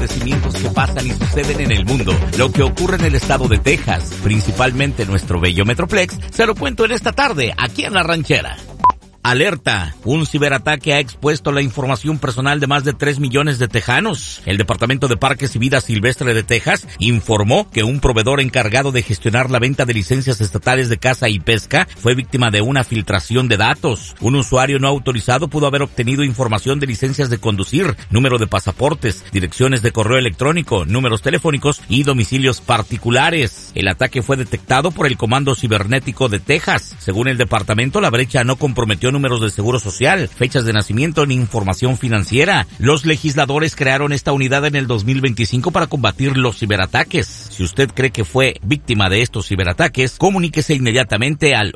acontecimientos que pasan y suceden en el mundo, lo que ocurre en el estado de Texas, principalmente en nuestro bello Metroplex, se lo cuento en esta tarde, aquí en La Ranchera. Alerta, un ciberataque ha expuesto la información personal de más de 3 millones de tejanos. El Departamento de Parques y Vida Silvestre de Texas informó que un proveedor encargado de gestionar la venta de licencias estatales de caza y pesca fue víctima de una filtración de datos. Un usuario no autorizado pudo haber obtenido información de licencias de conducir, número de pasaportes, direcciones de correo electrónico, números telefónicos y domicilios particulares. El ataque fue detectado por el Comando Cibernético de Texas. Según el departamento, la brecha no comprometió números de seguro social, fechas de nacimiento ni información financiera. Los legisladores crearon esta unidad en el 2025 para combatir los ciberataques. Si usted cree que fue víctima de estos ciberataques, comuníquese inmediatamente al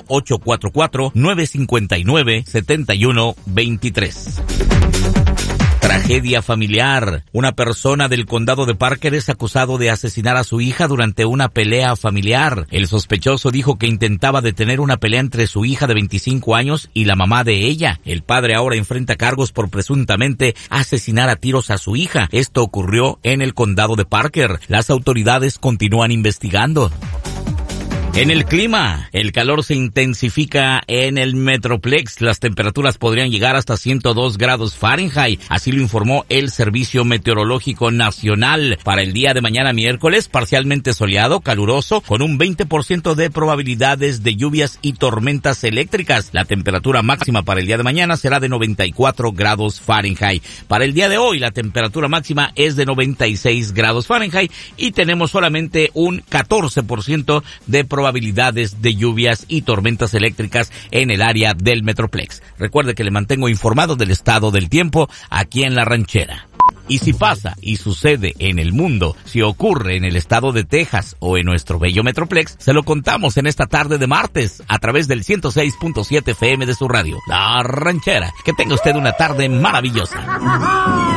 1-844-959-7123. Tragedia familiar. Una persona del condado de Parker es acusado de asesinar a su hija durante una pelea familiar. El sospechoso dijo que intentaba detener una pelea entre su hija de 25 años y la mamá de ella. El padre ahora enfrenta cargos por presuntamente asesinar a tiros a su hija. Esto ocurrió en el condado de Parker. Las autoridades continúan investigando. En el clima, el calor se intensifica en el Metroplex. Las temperaturas podrían llegar hasta 102 grados Fahrenheit. Así lo informó el Servicio Meteorológico Nacional. Para el día de mañana miércoles, parcialmente soleado, caluroso, con un 20% de probabilidades de lluvias y tormentas eléctricas. La temperatura máxima para el día de mañana será de 94 grados Fahrenheit. Para el día de hoy, la temperatura máxima es de 96 grados Fahrenheit y tenemos solamente un 14% de probabilidades de lluvias y tormentas eléctricas en el área del Metroplex. Recuerde que le mantengo informado del estado del tiempo aquí en La Ranchera. Y si pasa y sucede en el mundo, si ocurre en el estado de Texas o en nuestro bello Metroplex, se lo contamos en esta tarde de martes a través del 106.7 FM de su radio, La Ranchera. Que tenga usted una tarde maravillosa.